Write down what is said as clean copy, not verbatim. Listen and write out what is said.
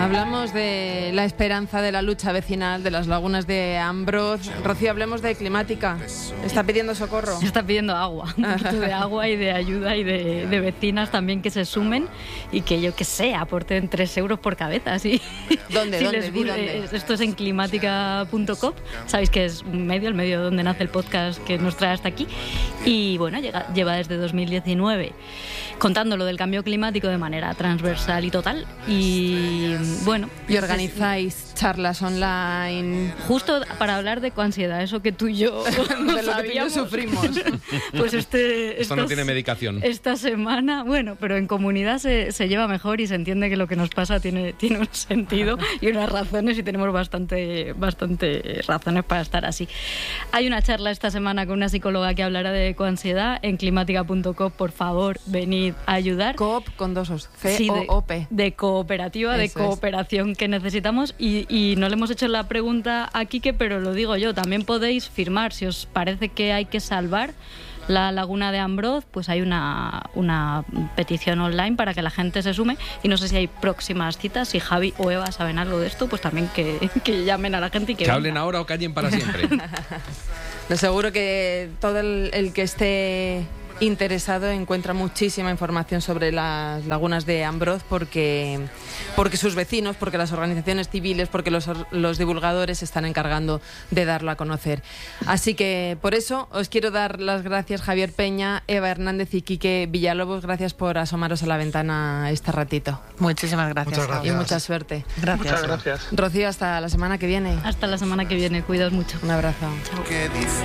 Hablamos de la esperanza de la lucha vecinal de las lagunas de Ambroz. Rocío, hablemos de Climática. ¿Está pidiendo socorro? Está pidiendo agua, un poquito de agua y de ayuda y de vecinas también que se sumen y que, yo que sé, aporten 3 euros por cabeza. ¿Sí? ¿Dónde? Esto es en climática.com. Sabéis que es el medio donde nace el podcast que nos trae hasta aquí. Y bueno, lleva desde 2019 contando lo del cambio climático de manera transversal y total. Y bueno. Y organizáis charlas online. Justo para hablar de coansiedad, eso que tú y yo de lo que tú y yo sufrimos. Pues esto no tiene medicación. Esta semana, bueno, pero en comunidad se lleva mejor y se entiende que lo que nos pasa tiene un sentido y unas razones, y tenemos bastante razones para estar así. Hay una charla esta semana con una psicóloga que hablará de coansiedad en climática.com. Por favor, venid a ayudar. Coop con 2 O's. C-O-O-P. De cooperativa, de cooperación que necesitamos. Y no le hemos hecho la pregunta a Quique, pero lo digo yo. También podéis firmar, si os parece que hay que salvar la laguna de Ambroz, pues hay una petición online para que la gente se sume, y no sé si hay próximas citas. Si Javi o Eva saben algo de esto, pues también que llamen a la gente y que hablen ahora o callen para siempre. Seguro que todo el que esté interesado encuentra muchísima información sobre las lagunas de Ambroz, porque sus vecinos, porque las organizaciones civiles, porque los divulgadores se están encargando de darlo a conocer. Así que por eso os quiero dar las gracias, Javier Peña, Eva Hernández y Quique Villalobos. Gracias por asomaros a la ventana este ratito. Muchísimas gracias. Muchas gracias. Y mucha suerte. Gracias. Muchas gracias. Rocío, hasta la semana que viene. Hasta la semana que viene, cuidaos mucho. Un abrazo. Chao.